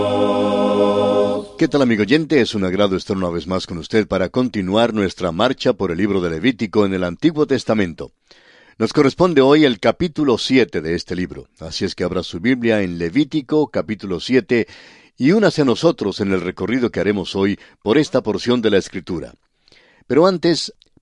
¿Qué tal, amigo oyente? Es un agrado estar una vez más con usted para continuar nuestra marcha por el libro de Levítico en el Antiguo Testamento. Nos corresponde hoy el capítulo 7 de este libro, así es que abra su Biblia en Levítico capítulo 7 y únase a nosotros en el recorrido que haremos hoy por esta porción de la Escritura. Pero antes,